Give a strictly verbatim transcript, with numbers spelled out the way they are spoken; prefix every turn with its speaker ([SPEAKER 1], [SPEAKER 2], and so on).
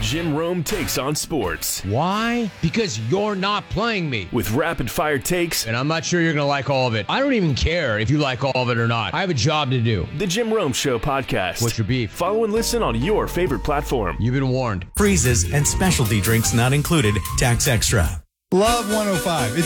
[SPEAKER 1] Jim Rome Takes on Sports.
[SPEAKER 2] Why? Because you're not playing me.
[SPEAKER 1] With rapid-fire takes.
[SPEAKER 2] And I'm not sure you're going to like all of it. I don't even care if you like all of it or not. I have a job to do.
[SPEAKER 1] The Jim Rome Show podcast.
[SPEAKER 2] What's your beef?
[SPEAKER 1] Follow and listen on your favorite platform.
[SPEAKER 2] You've been warned.
[SPEAKER 3] Freezes and specialty drinks not included. Tax extra.
[SPEAKER 4] Love one oh five. It's